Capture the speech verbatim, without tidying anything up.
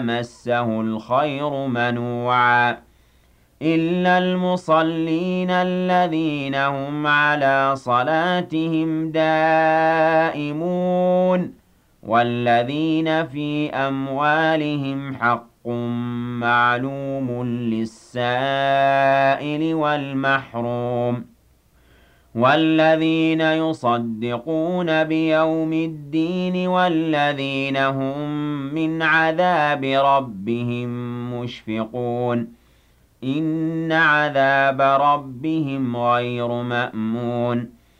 مسه الخير منوعا إلا المصلين الذين هم على صلاتهم دائمون والذين في أموالهم حق معلوم للسائل والمحروم والذين يصدقون بيوم الدين والذين هم من عذاب ربهم مشفقون إن عذاب ربهم غير مأمون